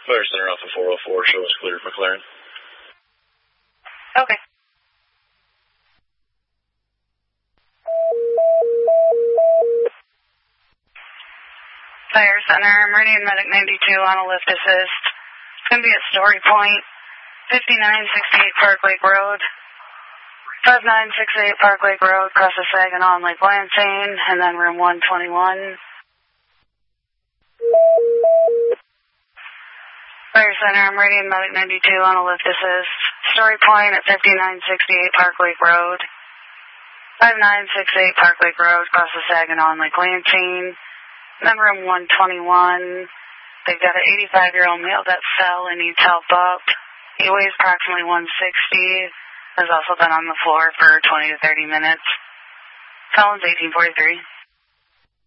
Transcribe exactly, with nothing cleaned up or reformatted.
Fire Center Alpha four oh four, show us clear for McLaren. Okay. Fire Center, Meridian Medic ninety-two on a lift assist. It's going to be at Story Point, fifty-nine sixty-eight Park Lake Road. five nine six eight Park Lake Road, across the Saginaw and Lake Lansing, and then room one twenty-one. Fire Center, Meridian Medic ninety-two on a lift assist. Story Point at fifty-nine sixty-eight Park Lake Road. five nine six eight Park Lake Road, across the Saginaw and Lake Lansing. Then room one twenty-one. They've got an eighty-five-year-old male that fell and needs help up. He weighs approximately one sixty. Has also been on the floor for twenty to thirty minutes. Collins eighteen forty-three.